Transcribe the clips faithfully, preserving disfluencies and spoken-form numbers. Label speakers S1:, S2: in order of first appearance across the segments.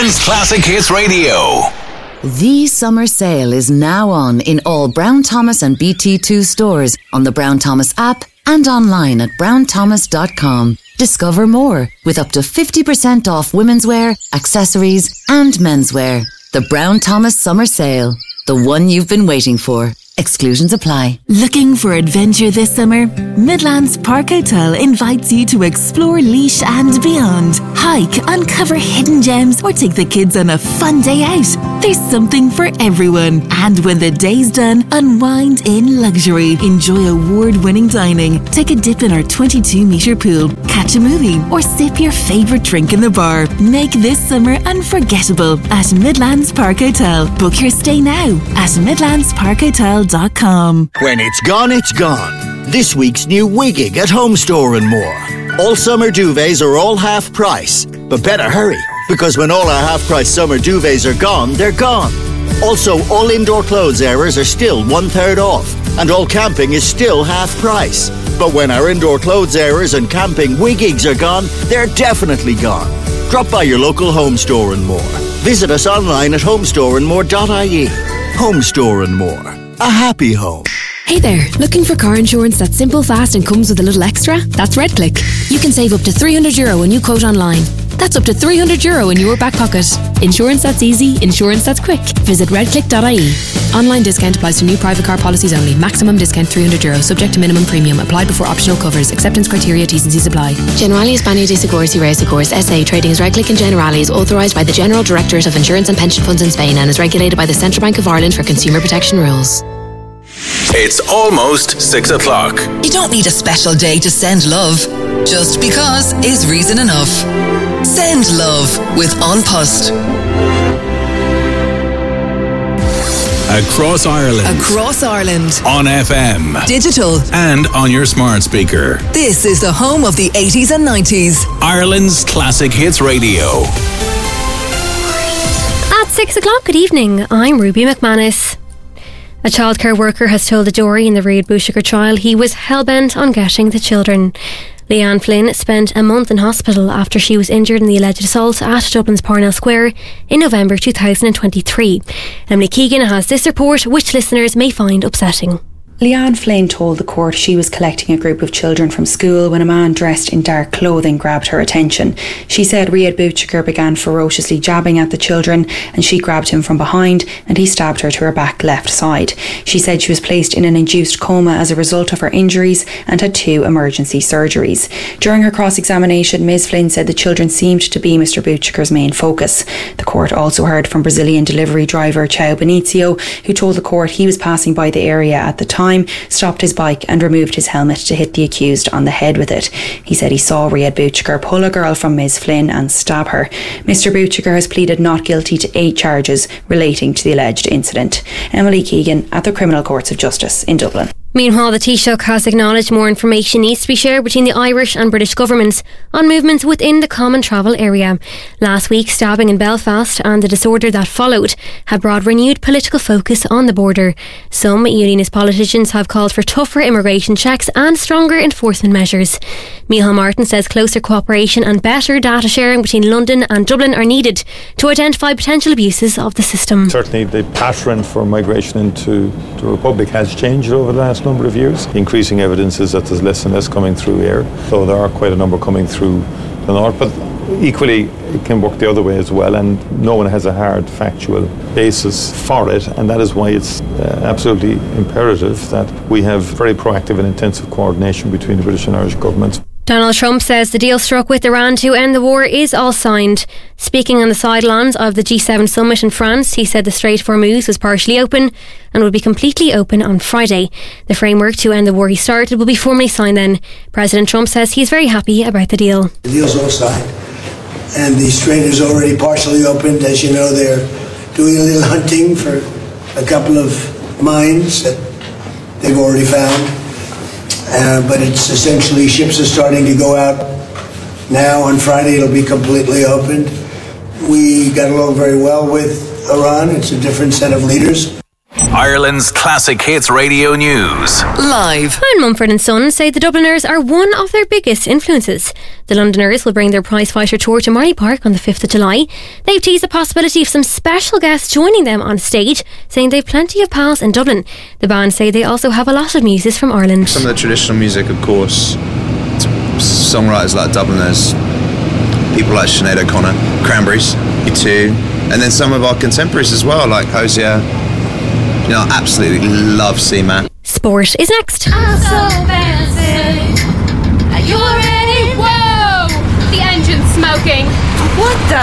S1: Ireland's Classic Hits Radio.
S2: The summer sale is now on in all Brown Thomas and B T two stores, on the Brown Thomas app and online at brown thomas dot com. Discover more with up to fifty percent off women's wear, accessories and menswear. The Brown Thomas Summer Sale. The one you've been waiting for. Exclusions apply.
S3: Looking for adventure this summer? Midlands Park Hotel invites you to explore Laois and beyond. Hike, uncover hidden gems, or take the kids on a fun day out. There's something for everyone. And when the day's done, unwind in luxury. Enjoy award-winning dining. Take a dip in our twenty-two metre pool. Catch a movie or sip your favourite drink in the bar. Make this summer unforgettable at Midlands Park Hotel. Book your stay now at midlands park hotel dot com.
S4: When it's gone, it's gone. This week's new Wigging at Home Store and More. All summer duvets are all half price. But better hurry, because when all our half price summer duvets are gone, they're gone. Also, all indoor clothes areas are still one third off, and all camping is still half price. But when our indoor clothes areas and camping Wiggings are gone, they're definitely gone. Drop by your local Home Store and More. Visit us online at homestore and more dot I E. Home Store and More. A happy home.
S5: Hey there, looking for car insurance that's simple, fast and comes with a little extra? That's RedClick. You can save up to three hundred euro when you quote online. That's up to three hundred euro in your back pocket. Insurance that's easy, insurance that's quick. Visit red click dot I E. Online discount applies to new private car policies only. Maximum discount three hundred euro, subject to minimum premium. Applied before optional covers. Acceptance criteria, T's and C's apply.
S6: Generali España de Seguros y Reasegurs S A trading as RedClick and Generali is authorised by the General Directorate of Insurance and Pension Funds in Spain and is regulated by the Central Bank of Ireland for consumer protection rules.
S1: It's almost six o'clock.
S7: You don't need a special day to send love. Just because is reason enough. Send love with An Post.
S1: Across Ireland.
S7: Across Ireland.
S1: On F M.
S7: Digital.
S1: And on your smart speaker.
S7: This is the home of the eighties and nineties.
S1: Ireland's Classic Hits Radio.
S8: At six o'clock, good evening. I'm Ruby McManus. A childcare worker has told the jury in the Riad Búiscigar trial he was hell-bent on getting the children. Leanne Flynn spent a month in hospital after she was injured in the alleged assault at Dublin's Parnell Square in November two thousand twenty-three. Emily Keegan has this report, which listeners may find upsetting.
S9: Leanne Flynn told the court she was collecting a group of children from school when a man dressed in dark clothing grabbed her attention. She said Riad Búiscigar began ferociously jabbing at the children and she grabbed him from behind and he stabbed her to her back left side. She said she was placed in an induced coma as a result of her injuries and had two emergency surgeries. During her cross-examination, Miz Flynn said the children seemed to be Mister Búiscigar's main focus. The court also heard from Brazilian delivery driver Chao Benicio, who told the court he was passing by the area at the time, stopped his bike and removed his helmet to hit the accused on the head with it. He said he saw Riad Búiscigar pull a girl from Miz Flynn and stab her. Mister Búiscigar has pleaded not guilty to eight charges relating to the alleged incident. Emily Keegan at the Criminal Courts of Justice in Dublin.
S8: Meanwhile, the Taoiseach has acknowledged more information needs to be shared between the Irish and British governments on movements within the common travel area. Last week, stabbing in Belfast and the disorder that followed have brought renewed political focus on the border. Some unionist politicians have called for tougher immigration checks and stronger enforcement measures. Micheál Martin says closer cooperation and better data sharing between London and Dublin are needed to identify potential abuses of the system.
S10: Certainly the pattern for migration into the Republic has changed over the last number of years. The increasing evidence is that there's less and less coming through air, though there are quite a number coming through the north, but equally it can work the other way as well, and no one has a hard factual basis for it, and that is why it's uh, absolutely imperative that we have very proactive and intensive coordination between the British and Irish governments.
S8: Donald Trump says the deal struck with Iran to end the war is all signed. Speaking on the sidelines of the G seven summit in France, he said the Strait of Hormuz was partially open and would be completely open on Friday. The framework to end the war he started will be formally signed then. President Trump says he's very happy about the deal.
S11: The deal's all signed and the strait is already partially opened. As you know, they're doing a little hunting for a couple of mines that they've already found. Uh, but it's essentially ships are starting to go out now. On Friday it'll be completely opened. We got along very well with Iran. It's a different set of leaders.
S1: Ireland's Classic Hits Radio News.
S7: Live.
S8: And Mumford and Sons say the Dubliners are one of their biggest influences. The Londoners will bring their prizefighter tour to Marley Park on the fifth of July. They've teased the possibility of some special guests joining them on stage, saying they've plenty of pals in Dublin. The band say they also have a lot of muses from Ireland.
S12: Some of the traditional music, of course, songwriters like Dubliners, people like Sinead O'Connor, Cranberries, U two, and then some of our contemporaries as well, like Hosier. You know, I absolutely love C-Man.
S8: Sport is next.
S13: I'm so fancy. Are you ready? Whoa! The engine's smoking.
S14: What the?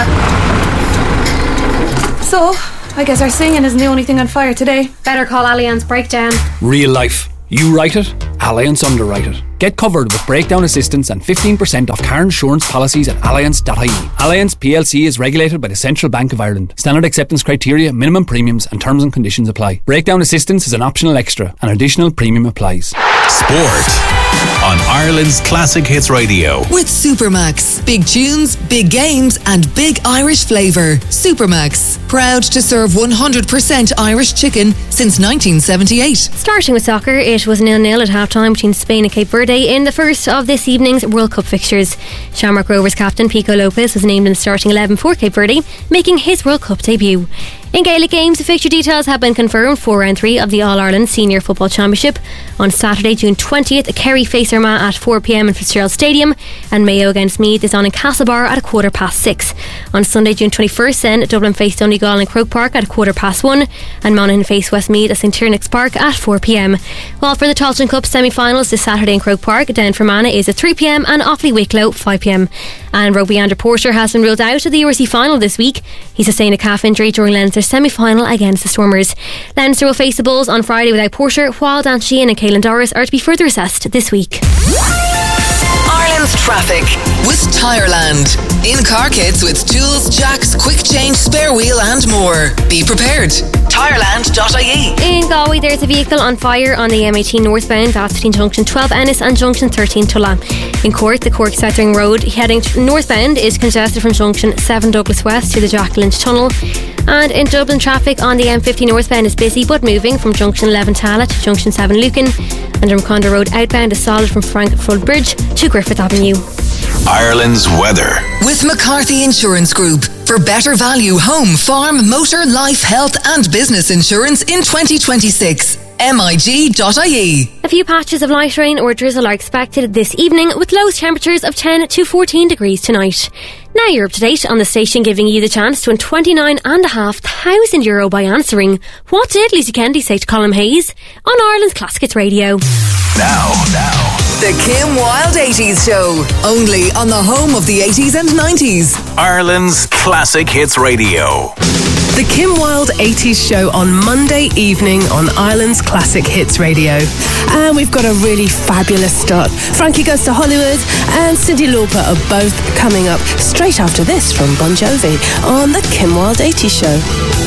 S14: So, I guess our singing isn't the only thing on fire today.
S8: Better call Allianz Breakdown.
S15: Real life. You write it, Allianz underwrite it. Get covered with breakdown assistance and fifteen percent off car insurance policies at allianz dot I E. Allianz P L C is regulated by the Central Bank of Ireland. Standard acceptance criteria, minimum premiums and terms and conditions apply. Breakdown assistance is an optional extra. An additional premium applies.
S1: Sport on Ireland's Classic Hits Radio.
S7: With Supermax. Big tunes, big games and big Irish flavour. Supermax. Proud to serve one hundred percent Irish chicken since nineteen seventy-eight.
S8: Starting with soccer, it was nil nil at half-time between Spain and Cape Verde in the first of this evening's World Cup fixtures. Shamrock Rovers captain Pico Lopez was named in the starting eleven for Cape Verde, making his World Cup debut. In Gaelic games, the fixture details have been confirmed for round three of the All-Ireland Senior Football Championship. On Saturday, June twentieth, Kerry face Armagh at four p.m. in Fitzgerald Stadium, and Mayo against Meath is on in Castlebar at a quarter past six. On Sunday, June twenty-first, then, Dublin face Donegal in Croke Park at a quarter past one, and Monaghan face Westmeath at St Tiernack's Park at four p.m. While for the Tailteann Cup semi-finals this Saturday in Croke Park, Down Fermanagh is at three p.m. and Offaly Wicklow five p.m. And rugby Andrew Porter has been ruled out of the U R C final this week. He sustained a calf injury during Leinster's semi-final against the Stormers. Leinster will face the Bulls on Friday without Porter, while Dan Sheehan and Caelan Doris are to be further assessed this week.
S7: Ireland's traffic with Tireland. In car kits with tools, jacks, quick change, spare wheel and more. Be prepared. Tireland dot I E.
S8: In Galway, there's a vehicle on fire on the M eighteen northbound. That's between Junction twelve Ennis and Junction thirteen Tulla. In Cork, the Cork Southring Road heading northbound is congested from Junction seven Douglas West to the Jack Lynch Tunnel. And in Dublin, traffic on the M fifty northbound is busy but moving from Junction eleven Tallaght to Junction seven Lucan. And Drumconda Road outbound is solid from Frankfurt Bridge to Griffith Avenue.
S1: Ireland's weather.
S7: With McCarthy Insurance Group. For better value home, farm, motor, life, health and business insurance in twenty twenty-six. M I G dot I E.
S8: A few patches of light rain or drizzle are expected this evening, with low temperatures of ten to fourteen degrees tonight. Now you're up to date on the station, giving you the chance to win twenty-nine and a half thousand euro by answering What Did Lisa Kennedy Say to Colin Hayes on Ireland's Classic Hits Radio.
S1: Now, now.
S7: The Kim Wilde eighties Show. Only on the home of the eighties and nineties.
S1: Ireland's Classic Hits Radio.
S16: The Kim Wilde eighties Show on Monday evening on Ireland's Classic Hits Radio. And we've got a really fabulous start. Frankie Goes to Hollywood and Cyndi Lauper are both coming up straight after this from Bon Jovi on the Kim Wilde eighties Show.